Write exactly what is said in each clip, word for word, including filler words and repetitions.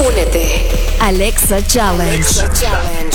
Únete. Alexa Challenge. Alexa Challenge.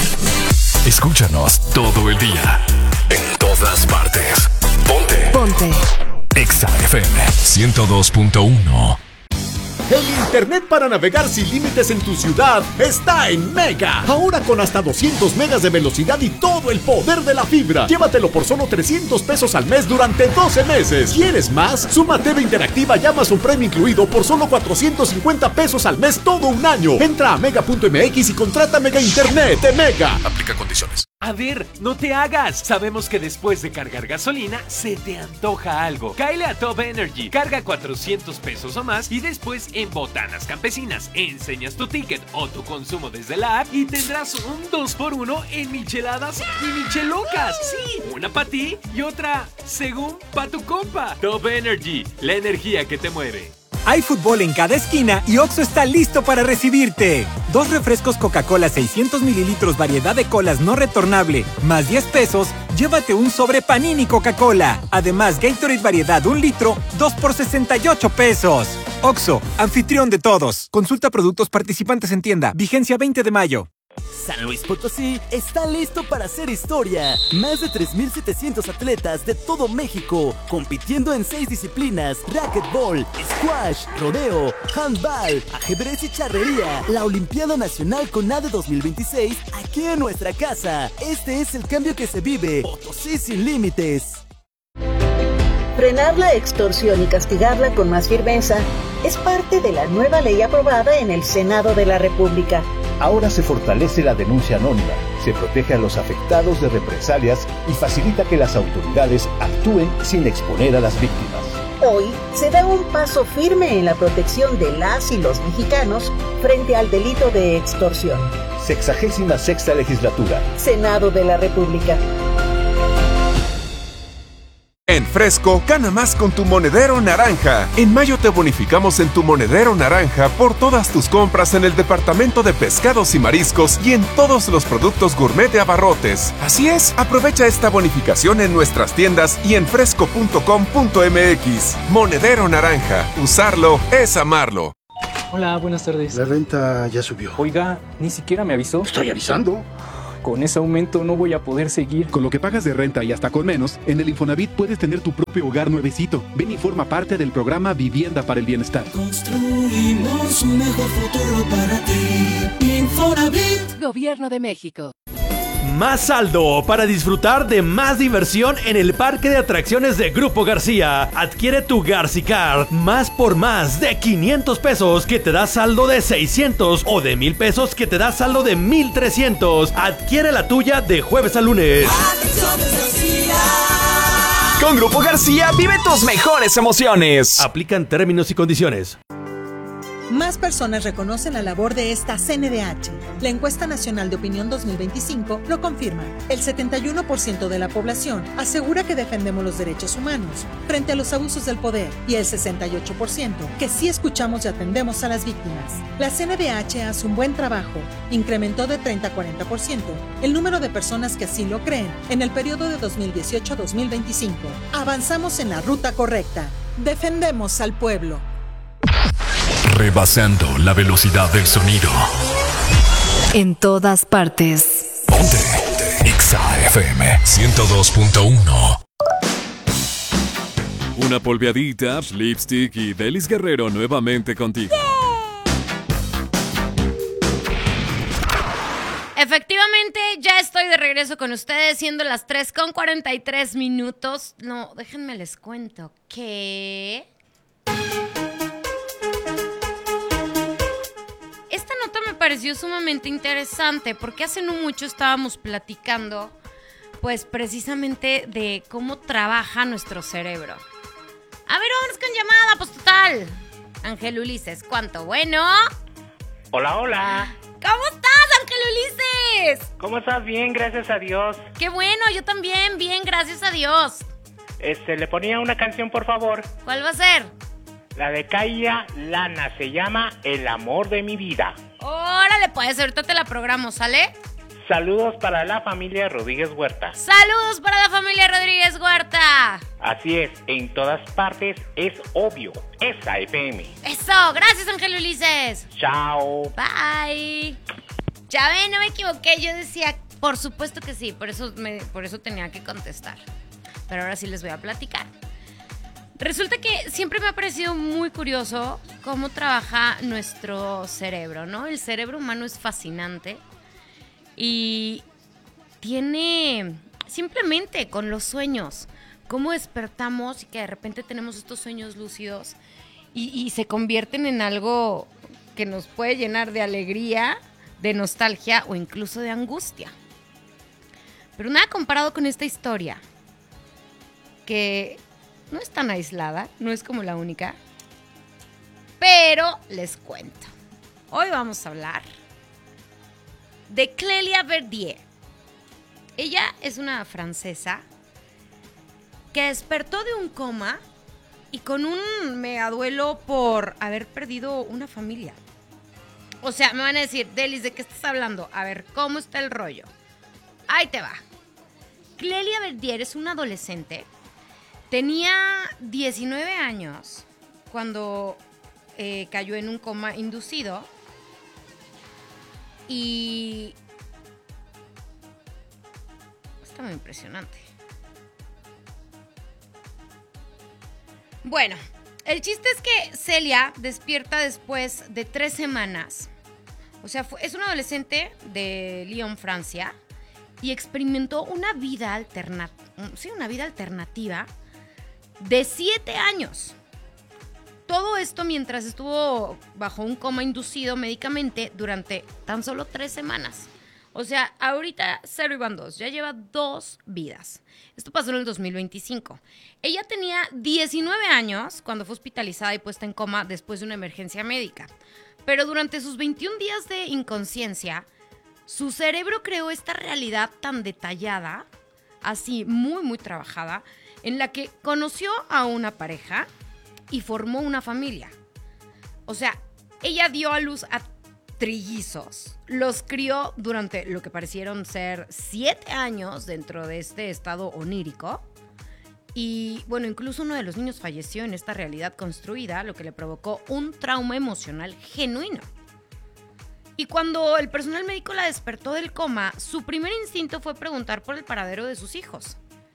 Escúchanos todo el día. En todas partes. Ponte. Ponte. Exa F M ciento dos punto uno. El internet para navegar sin límites en tu ciudad está en Mega. Ahora con hasta doscientos megas de velocidad y todo el poder de la fibra. Llévatelo por solo trescientos pesos al mes durante doce meses. ¿Quieres más? Suma T V Interactiva y Amazon Prime incluido por solo cuatrocientos cincuenta pesos al mes todo un año. Entra a mega punto m x y contrata Mega Internet de Mega. Aplica condiciones. A ver, no te hagas. Sabemos que después de cargar gasolina, se te antoja algo. Cáele a Top Energy. Carga cuatrocientos pesos o más y después en Botanas Campesinas enseñas tu ticket o tu consumo desde la app y tendrás un dos por uno en micheladas y michelocas. Sí, una para ti y otra según pa' tu compa. Top Energy, la energía que te mueve. Hay fútbol en cada esquina y Oxxo está listo para recibirte. Dos refrescos Coca-Cola seiscientos mililitros variedad de colas no retornable, más diez pesos, llévate un sobre Panini Coca-Cola. Además, Gatorade variedad un litro, dos por sesenta y ocho pesos. Oxxo, anfitrión de todos. Consulta productos participantes en tienda. Vigencia veinte de mayo. San Luis Potosí está listo para hacer historia. Más de tres mil setecientos atletas de todo México compitiendo en seis disciplinas: racquetball, squash, rodeo, handball, ajedrez y charrería. La Olimpiada Nacional CONADE dos mil veintiséis aquí en nuestra casa. Este es el cambio que se vive. Potosí sin límites. Frenar la extorsión y castigarla con más firmeza es parte de la nueva ley aprobada en el Senado de la República. Ahora se fortalece la denuncia anónima, se protege a los afectados de represalias y facilita que las autoridades actúen sin exponer a las víctimas. Hoy se da un paso firme en la protección de las y los mexicanos frente al delito de extorsión. Sexagésima sexta legislatura. Senado de la República. En Fresco, gana más con tu monedero naranja. En mayo te bonificamos en tu monedero naranja por todas tus compras en el departamento de pescados y mariscos y en todos los productos gourmet de Abarrotes. Así es, aprovecha esta bonificación en nuestras tiendas y en fresco punto com punto m x. Monedero naranja. Usarlo es amarlo. Hola, buenas tardes. La renta ya subió. Oiga, ni siquiera me avisó. Estoy avisando. Con ese aumento no voy a poder seguir. Con lo que pagas de renta y hasta con menos, en el Infonavit puedes tener tu propio hogar nuevecito. Ven y forma parte del programa Vivienda para el Bienestar. Construimos un mejor futuro para ti. Infonavit. Gobierno de México. Más saldo para disfrutar de más diversión en el parque de atracciones de Grupo García. Adquiere tu GarciCard más por más de quinientos pesos que te da saldo de seiscientos o de mil pesos que te da saldo de mil trescientos. Adquiere la tuya de jueves a lunes. Con Grupo García vive tus mejores emociones. Aplican términos y condiciones. Más personas reconocen la labor de esta C N D H. La Encuesta Nacional de Opinión dos mil veinticinco lo confirma. El setenta y uno por ciento de la población asegura que defendemos los derechos humanos frente a los abusos del poder y el sesenta y ocho por ciento que sí escuchamos y atendemos a las víctimas. La C N D H hace un buen trabajo. Incrementó de treinta a cuarenta por ciento el número de personas que así lo creen en el periodo de dos mil dieciocho a dos mil veinticinco. Avanzamos en la ruta correcta. Defendemos al pueblo. Rebasando la velocidad del sonido. En todas partes. Ponte. Exa F M ciento dos punto uno. Una polveadita, lipstick y Delis Guerrero nuevamente contigo. Efectivamente, ya estoy de regreso con ustedes, siendo las tres con cuarenta y tres minutos. No, déjenme les cuento que... Esta nota me pareció sumamente interesante porque hace no mucho estábamos platicando, pues precisamente de cómo trabaja nuestro cerebro. A ver, vámonos con llamada, pues total. Ángel Ulises, ¿cuánto? Bueno. Hola, hola. ¿Cómo estás, Ángel Ulises? ¿Cómo estás? Bien, gracias a Dios. Qué bueno, yo también, bien, gracias a Dios. Este, le ponía una canción, por favor. ¿Cuál va a ser? La de Kaya Lana, se llama El amor de mi vida. Órale, pues, ahorita te la programo, ¿sale? Saludos para la familia Rodríguez Huerta. Saludos para la familia Rodríguez Huerta. Así es, en todas partes es obvio, Exa F M. Eso, gracias Ángel Ulises. Chao. Bye. Ya ven, no me equivoqué, yo decía, por supuesto que sí, por eso, me, por eso tenía que contestar. Pero ahora sí les voy a platicar. Resulta que siempre me ha parecido muy curioso cómo trabaja nuestro cerebro, ¿no? El cerebro humano es fascinante y tiene simplemente con los sueños, cómo despertamos y que de repente tenemos estos sueños lúcidos y, y se convierten en algo que nos puede llenar de alegría, de nostalgia o incluso de angustia. Pero nada comparado con esta historia, que no es tan aislada, no es como la única, pero les cuento. Hoy vamos a hablar de Clélia Verdier. Ella es una francesa que despertó de un coma y con un mega duelo por haber perdido una familia. O sea, me van a decir, Delis, ¿de qué estás hablando? A ver, ¿cómo está el rollo? Ahí te va. Clélia Verdier es una adolescente. Tenía diecinueve años cuando eh, cayó en un coma inducido y está muy impresionante. Bueno, el chiste es que Celia despierta después de tres semanas. O sea, fue, es una adolescente de Lyon, Francia, y experimentó una vida alterna, sí, una vida alternativa de siete años. Todo esto mientras estuvo bajo un coma inducido médicamente durante tan solo tres semanas. O sea, ahorita cero y van dos, ya lleva dos vidas. Esto pasó en el dos mil veinticinco. Ella tenía diecinueve años cuando fue hospitalizada y puesta en coma después de una emergencia médica. Pero durante sus veintiún días de inconsciencia, su cerebro creó esta realidad tan detallada, así muy, muy trabajada, en la que conoció a una pareja y formó una familia. O sea, ella dio a luz a trillizos, los crió durante lo que parecieron ser siete años dentro de este estado onírico. Y bueno, incluso uno de los niños falleció en esta realidad construida, lo que le provocó un trauma emocional genuino. Y cuando el personal médico la despertó del coma, su primer instinto fue preguntar por el paradero de sus hijos.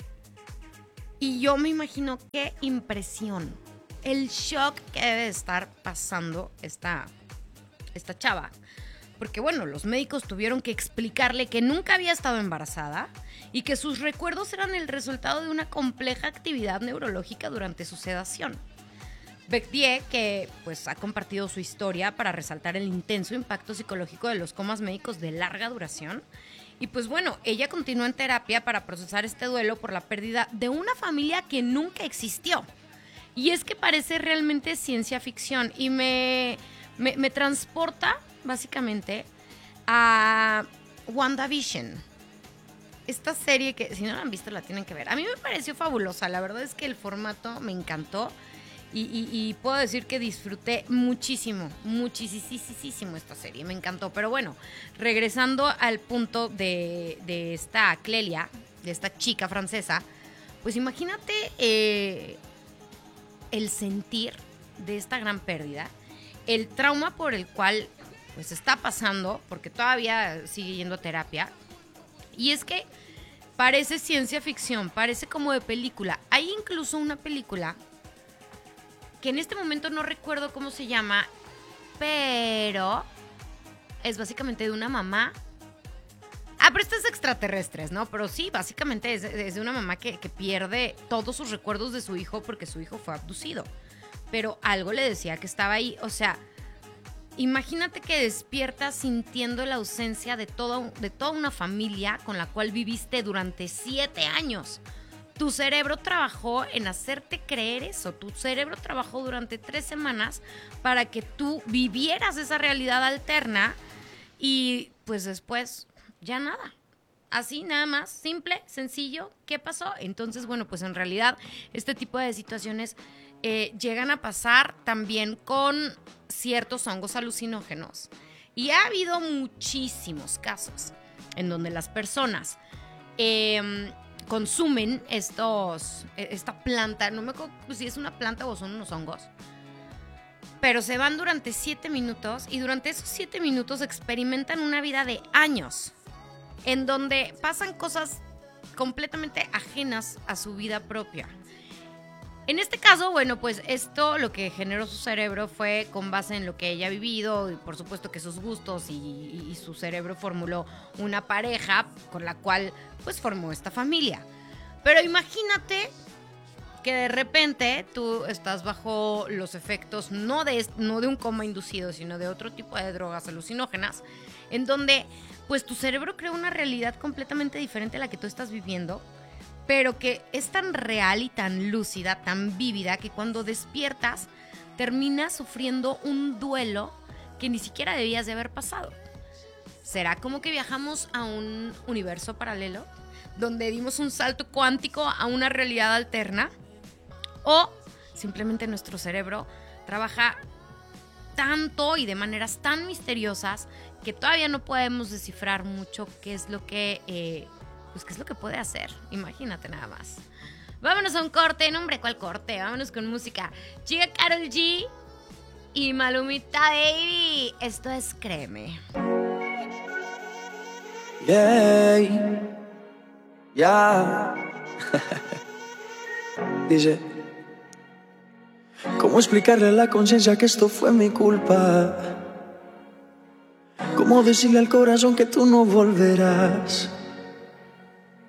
Y yo me imagino qué impresión, el shock que debe de estar pasando esta, esta chava. Porque bueno, los médicos tuvieron que explicarle que nunca había estado embarazada y que sus recuerdos eran el resultado de una compleja actividad neurológica durante su sedación. Verdier, que pues ha compartido su historia para resaltar el intenso impacto psicológico de los comas médicos de larga duración. Y pues bueno, ella continuó en terapia para procesar este duelo por la pérdida de una familia que nunca existió. Y es que parece realmente ciencia ficción y me, me, me transporta básicamente a WandaVision. Esta serie que si no la han visto la tienen que ver. A mí me pareció fabulosa, la verdad es que el formato me encantó. Y, y, y puedo decir que disfruté muchísimo, muchísimo esta serie, me encantó. Pero bueno, regresando al punto de, de esta Clélia, de esta chica francesa, pues imagínate eh, el sentir de esta gran pérdida, el trauma por el cual pues está pasando, porque todavía sigue yendo a terapia. Y es que parece ciencia ficción, parece como de película. Hay incluso una película que en este momento no recuerdo cómo se llama, pero es básicamente de una mamá. Ah, pero esto es extraterrestres, ¿no? Pero sí, básicamente es, es de una mamá que, que pierde todos sus recuerdos de su hijo porque su hijo fue abducido. Pero algo le decía que estaba ahí. O sea, imagínate que despiertas sintiendo la ausencia de, todo, de toda una familia con la cual viviste durante siete años. Tu cerebro trabajó en hacerte creer eso. Tu cerebro trabajó durante tres semanas para que tú vivieras esa realidad alterna y pues después ya nada. Así nada más, simple, sencillo. ¿Qué pasó? Entonces, bueno, pues en realidad este tipo de situaciones eh, llegan a pasar también con ciertos hongos alucinógenos. Y ha habido muchísimos casos. en donde las personas eh, consumen estos, esta planta, no me acuerdo si es una planta o son unos hongos, pero se van durante siete minutos y durante esos siete minutos experimentan una vida de años, en donde pasan cosas completamente ajenas a su vida propia. En este caso, bueno, pues esto lo que generó su cerebro fue con base en lo que ella ha vivido y por supuesto que sus gustos y, y su cerebro formuló una pareja con la cual pues formó esta familia. Pero imagínate que de repente tú estás bajo los efectos no de, no de un coma inducido, sino de otro tipo de drogas alucinógenas, en donde pues tu cerebro crea una realidad completamente diferente a la que tú estás viviendo, pero que es tan real y tan lúcida, tan vívida, que cuando despiertas terminas sufriendo un duelo que ni siquiera debías de haber pasado. ¿Será como que viajamos a un universo paralelo, donde dimos un salto cuántico a una realidad alterna? ¿O simplemente nuestro cerebro trabaja tanto y de maneras tan misteriosas que todavía no podemos descifrar mucho qué es lo que... Eh, Pues qué es lo que puede hacer? Imagínate nada más. Vámonos a un corte. No, hombre, ¿cuál corte? Vámonos con música. Chica Karol G y Malumita Baby. Esto es Créeme. Yeah. Ya. Yeah. Dice, ¿cómo explicarle a la conciencia que esto fue mi culpa? ¿Cómo decirle al corazón que tú no volverás?